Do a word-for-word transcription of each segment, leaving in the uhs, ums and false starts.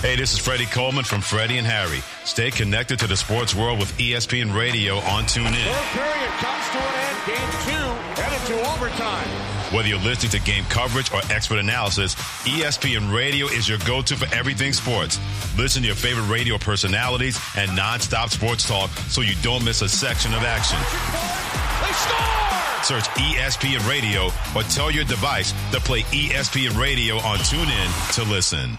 Hey, this is Freddie Coleman from Freddie and Harry. Stay connected to the sports world with E S P N Radio on TuneIn. Third period comes to an end. Game two headed to overtime. Whether you're listening to game coverage or expert analysis, E S P N Radio is your go-to for everything sports. Listen to your favorite radio personalities and nonstop sports talk so you don't miss a section of action. They score! Search E S P N Radio or tell your device to play E S P N Radio on TuneIn to listen.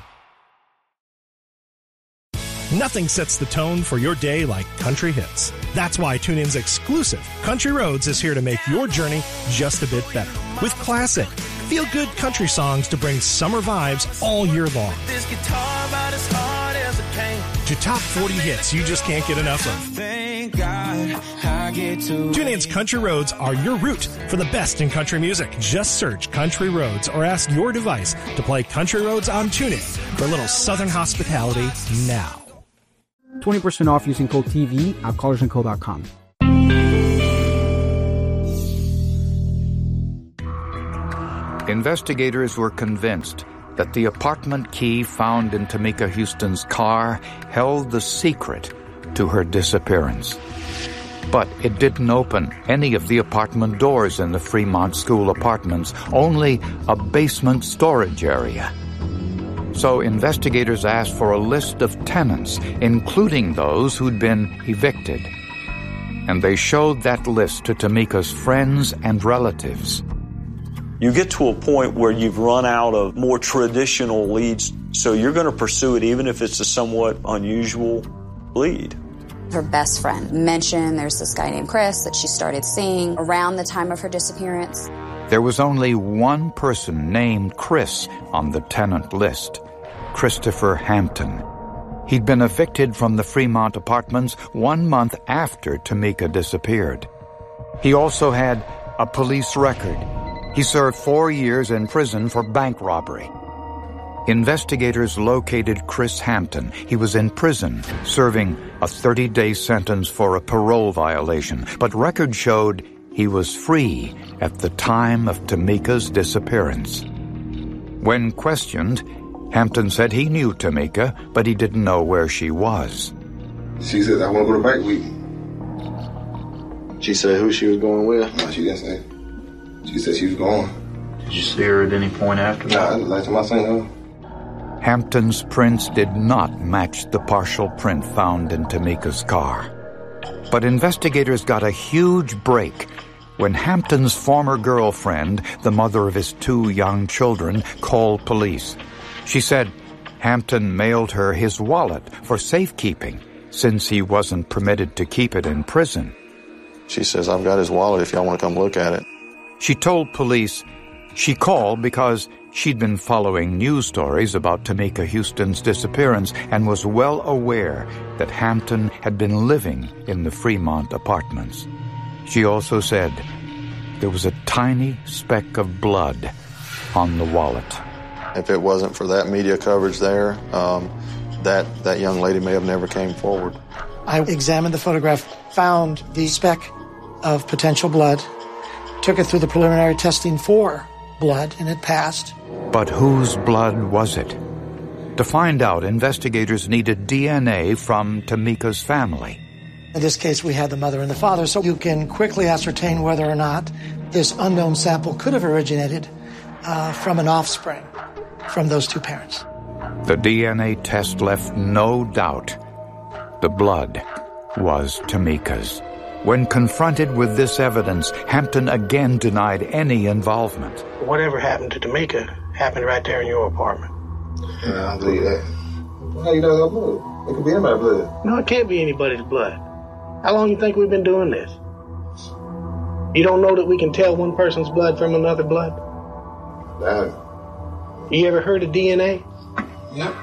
Nothing sets the tone for your day like country hits. That's why TuneIn's exclusive Country Roads is here to make your journey just a bit better. With classic, feel-good country songs to bring summer vibes all year long. This guitar about as hard as it can. To top forty hits you just can't get enough of. Thank God I get to TuneIn's Country Roads are your route for the best in country music. Just search Country Roads or ask your device to play Country Roads on TuneIn for a little Southern hospitality now. twenty percent off using code T V at college and co dot com. Investigators were convinced that the apartment key found in Tamika Houston's car held the secret to her disappearance. But it didn't open any of the apartment doors in the Fremont School apartments, only a basement storage area. So investigators asked for a list of tenants, including those who'd been evicted. And they showed that list to Tamika's friends and relatives. You get to a point where you've run out of more traditional leads, so you're going to pursue it even if it's a somewhat unusual lead. Her best friend mentioned there's this guy named Chris that she started seeing around the time of her disappearance. There was only one person named Chris on the tenant list, Christopher Hampton. He'd been evicted from the Fremont apartments one month after Tamika disappeared. He also had a police record. He served four years in prison for bank robbery. Investigators located Chris Hampton. He was in prison, serving a thirty-day sentence for a parole violation, but records showed he was free at the time of Tamika's disappearance. When questioned, Hampton said he knew Tamika, but he didn't know where she was. She said, I want to go to bike week. She said who she was going with? No, she didn't say. She said she was going. Did you see her at any point after that? Nah, last time I seen her. Hampton's prints did not match the partial print found in Tamika's car. But investigators got a huge break when Hampton's former girlfriend, the mother of his two young children, called police. She said Hampton mailed her his wallet for safekeeping since he wasn't permitted to keep it in prison. She says, I've got his wallet if y'all want to come look at it. She told police she called because she'd been following news stories about Tamika Houston's disappearance and was well aware that Hampton had been living in the Fremont apartments. She also said there was a tiny speck of blood on the wallet. If it wasn't for that media coverage there, um, that, that young lady may have never came forward. I examined the photograph, found the speck of potential blood, took it through the preliminary testing for blood, and it passed. But whose blood was it? To find out, investigators needed D N A from Tamika's family. In this case, we had the mother and the father, so you can quickly ascertain whether or not this unknown sample could have originated uh, from an offspring from those two parents. The D N A test left no doubt. The blood was Tamika's. When confronted with this evidence, Hampton again denied any involvement. Whatever happened to Tamika happened right there in your apartment. Yeah, I don't believe that. How you know that blood? It could be anybody's blood. No, it can't be anybody's blood. How long you think we've been doing this? You don't know that we can tell one person's blood from another blood? That. You ever heard of D N A? Yep.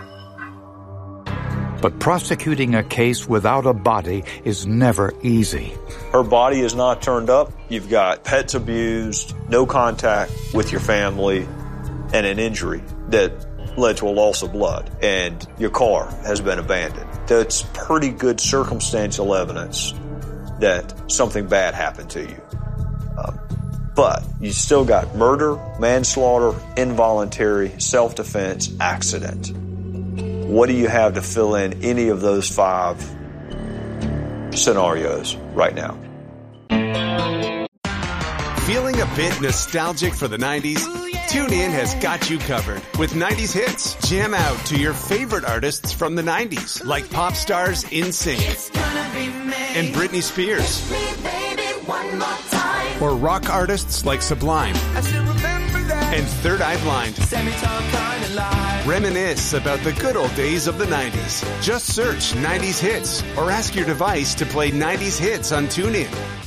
But prosecuting a case without a body is never easy. Her body is not turned up. You've got pets abused, no contact with your family, and an injury that led to a loss of blood. And your car has been abandoned. That's pretty good circumstantial evidence that something bad happened to you. Uh, but you still got murder, manslaughter, involuntary, self-defense, accident. What do you have to fill in any of those five scenarios right now? Feeling a bit nostalgic for the nineties? TuneIn has got you covered with nineties hits. Jam out to your favorite artists from the nineties, like pop stars NSYNC and Britney Spears, or rock artists like Sublime and Third Eye Blind. Reminisce about the good old days of the nineties. Just search nineties hits or ask your device to play nineties hits on TuneIn.